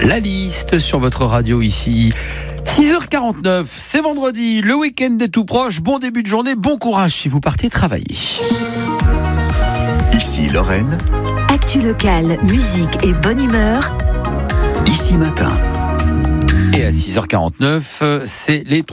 La liste sur votre radio ici. 6h49, c'est vendredi, le week-end est tout proche. Bon début de journée, bon courage si vous partez travailler. Ici Lorraine. Actu locale, musique et bonne humeur. Ici Matin. Et à 6h49, c'est les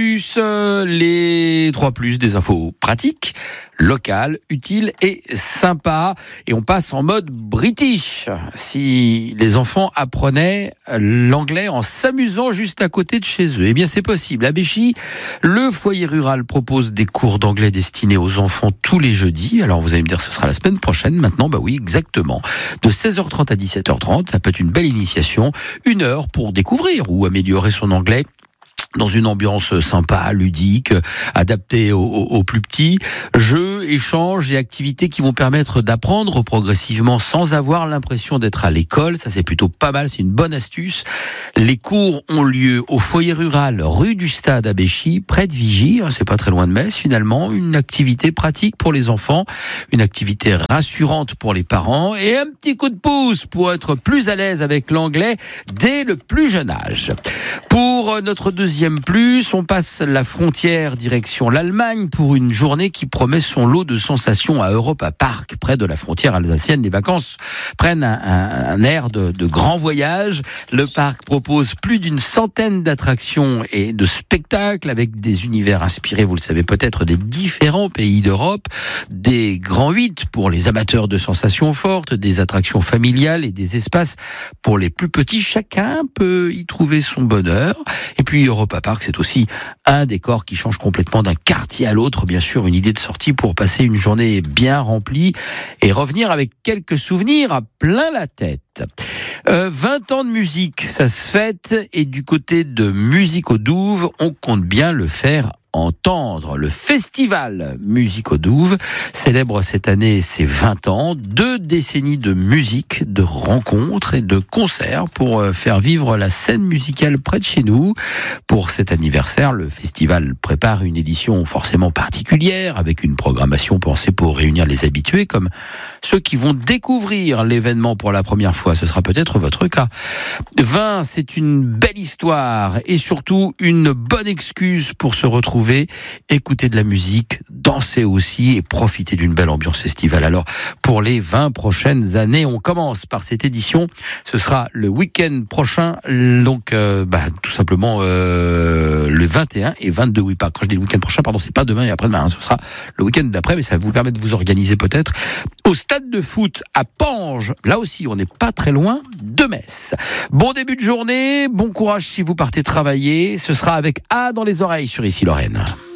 3+, les 3+, des infos pratiques, locales, utiles et sympas. Et on passe en mode british. Si les enfants apprenaient l'anglais en s'amusant juste à côté de chez eux, eh bien c'est possible. À Béchy, le foyer rural propose des cours d'anglais destinés aux enfants tous les jeudis. Alors vous allez me dire, ce sera la semaine prochaine. Maintenant, bah oui, exactement. De 16h30 à 17h30, ça peut être une belle initiation. 1 heure pour découvrir ou améliorer son anglais dans une ambiance sympa, ludique, adaptée aux plus petits. Jeux, échanges et activités qui vont permettre d'apprendre progressivement sans avoir l'impression d'être à l'école. Ça, c'est plutôt pas mal, c'est une bonne astuce. Les cours ont lieu au foyer rural, rue du Stade à Béchy, près de Vigy. C'est pas très loin de Metz, finalement. Une activité pratique pour les enfants, une activité rassurante pour les parents et un petit coup de pouce pour être plus à l'aise avec l'anglais dès le plus jeune âge. Pour notre deuxième plus, on passe la frontière direction l'Allemagne pour une journée qui promet son lot de sensations à Europa Park, près de la frontière alsacienne. Les vacances prennent un air de grand voyage. Le parc propose plus d'une centaine d'attractions et de spectacles avec des univers inspirés, vous le savez peut-être, des différents pays d'Europe, des grands 8 pour les amateurs de sensations fortes, des attractions familiales et des espaces pour les plus petits. Chacun peut y trouver son bonheur. Et puis Europa Park, c'est aussi un décor qui change complètement d'un quartier à l'autre. Bien sûr, une idée de sortie pour passer une journée bien remplie et revenir avec quelques souvenirs à plein la tête. 20 ans de musique, ça se fête, et du côté de Musique aux Douves, on compte bien le faire entendre. Le festival Musique aux Douves célèbre cette année ses 20 ans, 2 décennies de musique, de rencontres et de concerts pour faire vivre la scène musicale près de chez nous. Pour cet anniversaire, le festival prépare une édition forcément particulière avec une programmation pensée pour réunir les habitués comme ceux qui vont découvrir l'événement pour la première fois. Ce sera peut-être votre cas. 20, c'est une belle histoire et surtout une bonne excuse pour se retrouver, écouter de la musique, danser aussi et profiter d'une belle ambiance estivale. Alors, pour les 20 prochaines années, on commence par cette édition. Ce sera le week-end prochain, donc tout simplement le 21 et 22. Oui, pas quand je dis le week-end prochain, pardon, c'est pas demain et après-demain. Ce sera le week-end d'après, mais ça va vous permettre de vous organiser peut-être au stade de foot à Pange. Là aussi, on n'est pas très loin de Metz. Bon début de journée, bon courage si vous partez travailler. Ce sera avec A dans les oreilles sur Ici Lorraine.